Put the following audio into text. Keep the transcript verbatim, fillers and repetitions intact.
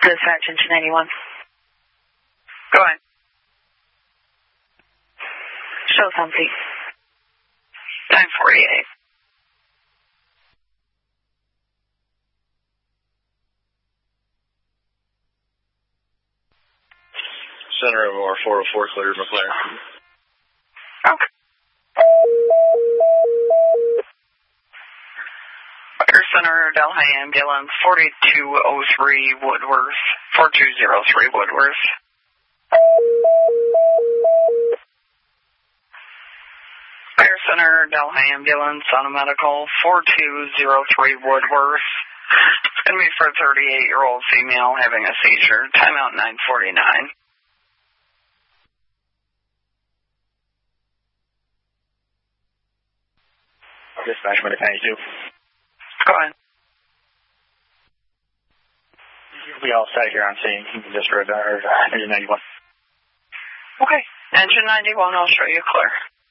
Dispatch, engine ninety-one. Go ahead. Show something. nine forty-eight. Center of our four oh four cleared McLaren. Okay. Fire Center, Delhi Ambulance, forty-two oh three Woodworth, forty-two oh three Woodworth. Fire Center, Delhi Ambulance, on a medical, forty-two oh three Woodworth. It's going to be for a thirty-eight-year-old female having a seizure. Timeout nine forty-nine. Dispatch, Minute ninety-two. Go ahead. We all sat here on scene. You can just read that, or engine ninety-one. Okay. Engine ninety-one, I'll show you clear.